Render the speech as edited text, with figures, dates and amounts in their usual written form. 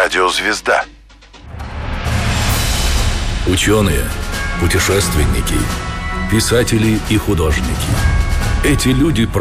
Радиозвезда. Ученые, путешественники, писатели и художники. Эти люди